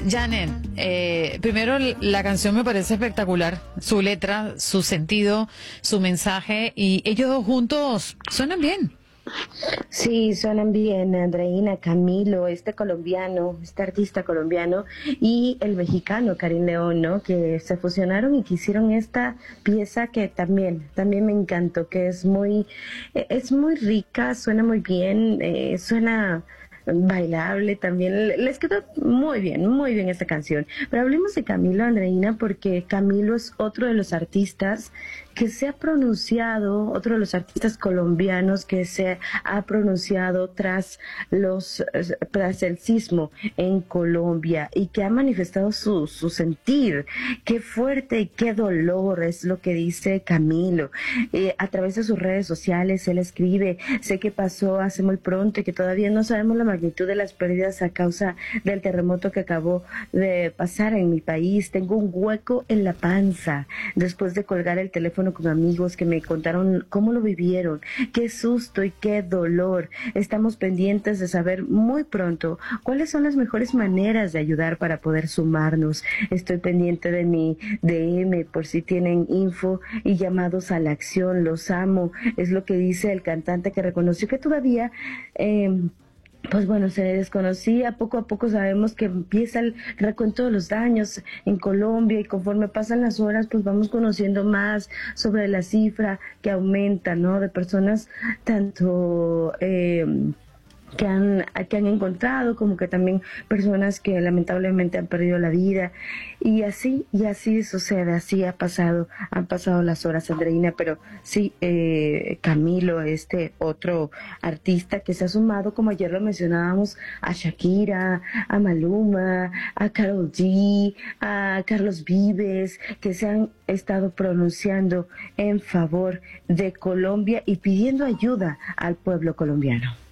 Janet, primero la canción me parece espectacular, su letra, su sentido, su mensaje, y ellos dos juntos suenan bien. Sí, suenan bien, Andreina, Camilo, este colombiano, este artista colombiano y el mexicano Karim León, ¿no? Que se fusionaron y que hicieron esta pieza que también me encantó, que es muy rica, suena muy bien, suena bailable también. Les quedó muy bien esta canción. Pero hablemos de Camilo, Andreina, porque Camilo es otro de los artistas que se ha pronunciado, otro de los artistas colombianos que se ha pronunciado tras el sismo en Colombia y que ha manifestado su sentir. Qué fuerte y qué dolor es lo que dice Camilo. A través de sus redes sociales él escribe: sé que pasó hace muy pronto y que todavía no sabemos la magnitud de las pérdidas a causa del terremoto que acabó de pasar en mi país. Tengo un hueco en la panza después de colgar el teléfono con amigos que me contaron cómo lo vivieron. Qué susto y qué dolor. Estamos pendientes de saber muy pronto cuáles son las mejores maneras de ayudar para poder sumarnos. Estoy pendiente de mi DM por si tienen info y llamados a la acción. Los amo. Es lo que dice el cantante, que reconoció que todavía pues bueno, se desconocía. Poco a poco sabemos que empieza el recuento de los daños en Colombia, y conforme pasan las horas pues vamos conociendo más sobre la cifra que aumenta, ¿no? De personas tanto que han encontrado, como que también personas que lamentablemente han perdido la vida, y así sucede, así han pasado las horas, Andreina. Pero sí, Camilo, este otro artista que se ha sumado, como ayer lo mencionábamos, a Shakira, a Maluma, a Karol G, a Carlos Vives, que se han estado pronunciando en favor de Colombia y pidiendo ayuda al pueblo colombiano.